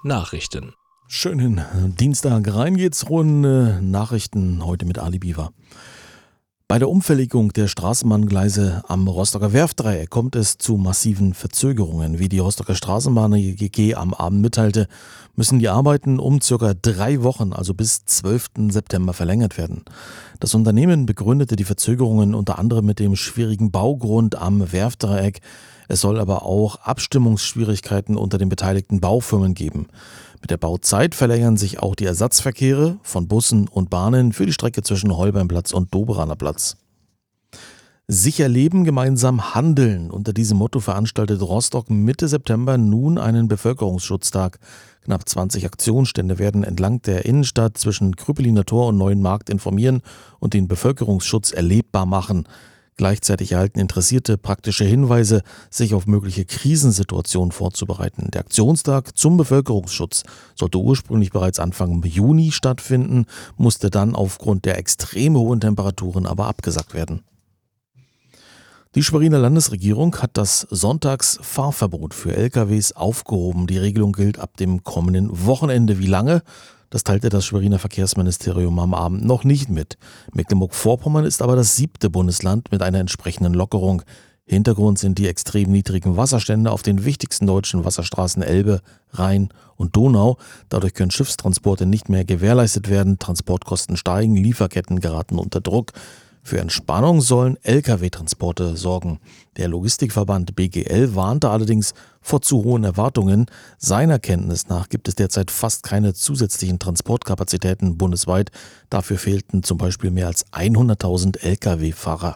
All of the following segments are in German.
Nachrichten. Schönen Dienstag rein geht's. Runde Nachrichten heute mit Ali Biwa. Bei der Umverlegung der Straßenbahngleise am Rostocker Werftdreieck kommt es zu massiven Verzögerungen. Wie die Rostocker Straßenbahn GG am Abend mitteilte, müssen die Arbeiten um ca. 3 Wochen, also bis 12. September, verlängert werden. Das Unternehmen begründete die Verzögerungen unter anderem mit dem schwierigen Baugrund am Werftdreieck. Es soll aber auch Abstimmungsschwierigkeiten unter den beteiligten Baufirmen geben. Mit der Bauzeit verlängern sich auch die Ersatzverkehre von Bussen und Bahnen für die Strecke zwischen Holbeinplatz und Doberaner Platz. Sicher leben, gemeinsam handeln. Unter diesem Motto veranstaltet Rostock Mitte September nun einen Bevölkerungsschutztag. Knapp 20 Aktionsstände werden entlang der Innenstadt zwischen Krüppeliner Tor und Neuen Markt informieren und den Bevölkerungsschutz erlebbar machen. Gleichzeitig erhalten Interessierte praktische Hinweise, sich auf mögliche Krisensituationen vorzubereiten. Der Aktionstag zum Bevölkerungsschutz sollte ursprünglich bereits Anfang Juni stattfinden, musste dann aufgrund der extrem hohen Temperaturen aber abgesagt werden. Die Schweriner Landesregierung hat das Sonntagsfahrverbot für LKWs aufgehoben. Die Regelung gilt ab dem kommenden Wochenende. Wie lange? Das teilte das Schweriner Verkehrsministerium am Abend noch nicht mit. Mecklenburg-Vorpommern ist aber das 7. Bundesland mit einer entsprechenden Lockerung. Hintergrund sind die extrem niedrigen Wasserstände auf den wichtigsten deutschen Wasserstraßen Elbe, Rhein und Donau. Dadurch können Schiffstransporte nicht mehr gewährleistet werden, Transportkosten steigen, Lieferketten geraten unter Druck. Für Entspannung sollen Lkw-Transporte sorgen. Der Logistikverband BGL warnte allerdings vor zu hohen Erwartungen. Seiner Kenntnis nach gibt es derzeit fast keine zusätzlichen Transportkapazitäten bundesweit. Dafür fehlten zum Beispiel mehr als 100.000 Lkw-Fahrer.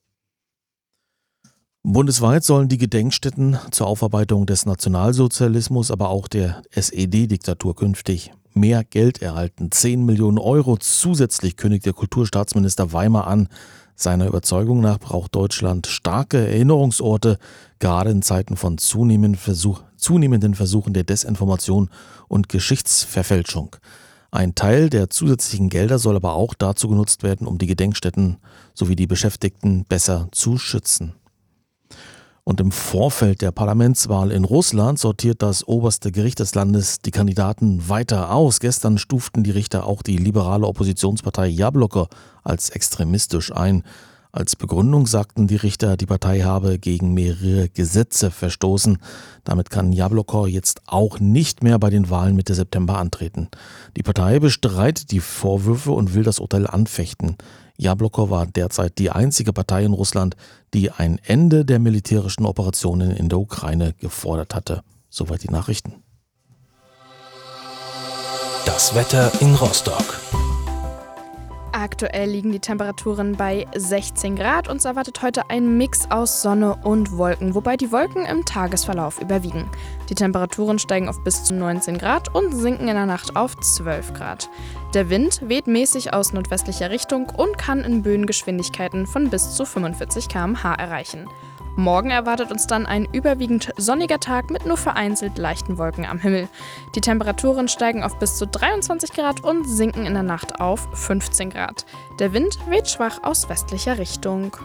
Bundesweit sollen die Gedenkstätten zur Aufarbeitung des Nationalsozialismus, aber auch der SED-Diktatur künftig mehr Geld erhalten. 10 Millionen Euro zusätzlich kündigt der Kulturstaatsminister Weimar an. Seiner Überzeugung nach braucht Deutschland starke Erinnerungsorte, gerade in Zeiten von zunehmenden Versuchen der Desinformation und Geschichtsverfälschung. Ein Teil der zusätzlichen Gelder soll aber auch dazu genutzt werden, um die Gedenkstätten sowie die Beschäftigten besser zu schützen. Und im Vorfeld der Parlamentswahl in Russland sortiert das oberste Gericht des Landes die Kandidaten weiter aus. Gestern stuften die Richter auch die liberale Oppositionspartei Jabloko als extremistisch ein. Als Begründung sagten die Richter, die Partei habe gegen mehrere Gesetze verstoßen. Damit kann Jabloko jetzt auch nicht mehr bei den Wahlen Mitte September antreten. Die Partei bestreitet die Vorwürfe und will das Urteil anfechten. Jabloko war derzeit die einzige Partei in Russland, die ein Ende der militärischen Operationen in der Ukraine gefordert hatte. Soweit die Nachrichten. Das Wetter in Rostock. Aktuell liegen die Temperaturen bei 16 Grad und es erwartet heute ein Mix aus Sonne und Wolken, wobei die Wolken im Tagesverlauf überwiegen. Die Temperaturen steigen auf bis zu 19 Grad und sinken in der Nacht auf 12 Grad. Der Wind weht mäßig aus nordwestlicher Richtung und kann in Böengeschwindigkeiten von bis zu 45 km/h erreichen. Morgen erwartet uns dann ein überwiegend sonniger Tag mit nur vereinzelt leichten Wolken am Himmel. Die Temperaturen steigen auf bis zu 23 Grad und sinken in der Nacht auf 15 Grad. Der Wind weht schwach aus westlicher Richtung.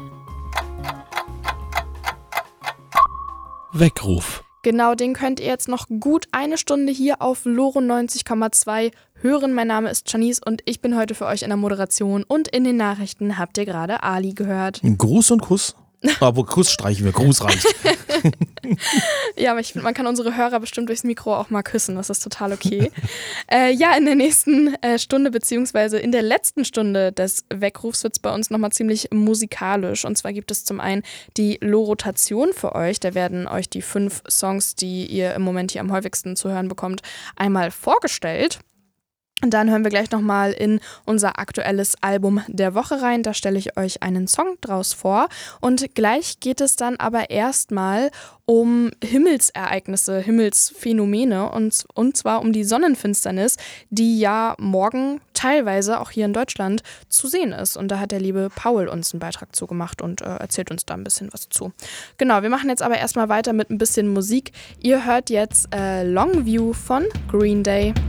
Weckruf. Genau, den könnt ihr jetzt noch gut eine Stunde hier auf Loro 90,2 hören. Mein Name ist Janice und ich bin heute für euch in der Moderation und in den Nachrichten habt ihr gerade Ali gehört. Gruß und Kuss. Aber Kuss streichen wir, Gruß reicht. Ja, aber ich finde, man kann unsere Hörer bestimmt durchs Mikro auch mal küssen, das ist total okay. Ja, in der nächsten Stunde beziehungsweise in der letzten Stunde des Weckrufs wird es bei uns nochmal ziemlich musikalisch. Und zwar gibt es zum einen die Lo-Rotation für euch. Da werden euch die 5 Songs, die ihr im Moment hier am häufigsten zu hören bekommt, einmal vorgestellt. Und dann hören wir gleich nochmal in unser aktuelles Album der Woche rein. Da stelle ich euch einen Song draus vor. Und gleich geht es dann aber erstmal um Himmelsereignisse, Himmelsphänomene und zwar um die Sonnenfinsternis, die ja morgen teilweise auch hier in Deutschland zu sehen ist. Und da hat der liebe Paul uns einen Beitrag zugemacht und erzählt uns da ein bisschen was zu. Genau, wir machen jetzt aber erstmal weiter mit ein bisschen Musik. Ihr hört jetzt Longview von Green Day.